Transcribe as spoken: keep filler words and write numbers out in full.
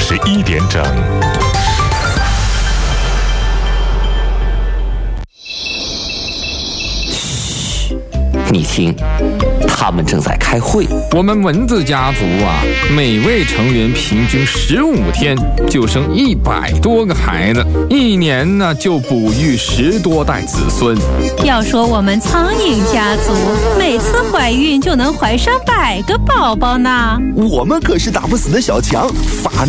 十一点整。 你听，他们正在开会。 我们蚊子家族啊，每位成员平均十五天就生一百多个孩子，一年呢就哺育十多代子孙。 要说我们苍蝇家族，每次怀孕就能怀上百个宝宝呢。 我们可是打不死的小强，发